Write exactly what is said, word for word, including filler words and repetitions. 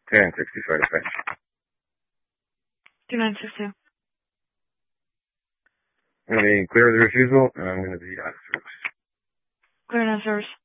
ten sixty-five to finish. two nine six two. I'm going to clear the refusal, and I'm going to be out of service. Clear and out of service.